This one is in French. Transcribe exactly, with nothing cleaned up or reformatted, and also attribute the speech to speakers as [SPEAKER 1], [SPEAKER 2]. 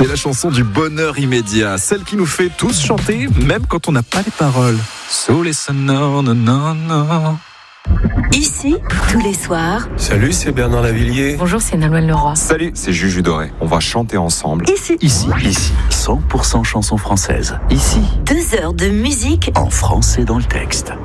[SPEAKER 1] C'est la chanson du bonheur immédiat, celle qui nous fait tous chanter, même quand on n'a pas les paroles. So listen, no, no, no, no.
[SPEAKER 2] Ici, tous les soirs.
[SPEAKER 3] Salut, c'est Bernard Lavillier.
[SPEAKER 4] Bonjour, c'est Nolwenn Leroy.
[SPEAKER 5] Salut, c'est Juju Doré. On va chanter ensemble.
[SPEAKER 2] Ici.
[SPEAKER 6] Ici. Ici. cent pour cent chansons françaises. Ici.
[SPEAKER 2] Deux heures de musique
[SPEAKER 6] en français dans le texte.